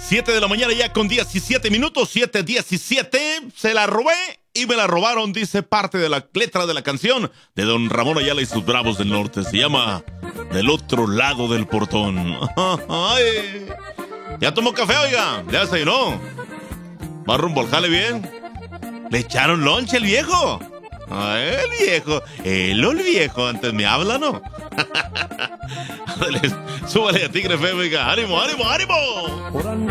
7 de la mañana ya con 17 minutos, 7:17, se la robé y me la robaron, dice parte de la letra de la canción de Don Ramón Ayala y sus Bravos del Norte. Se llama Del otro lado del portón. Ay. ¿Ya tomó café, oiga? ¿Ya desayunó? ¿Va rumbo al jale bien? ¿Le echaron lonche el viejo? Ay, el viejo, antes me habla, ¿no? Súbale a Tigre FM, oiga, ánimo, ánimo, ánimo.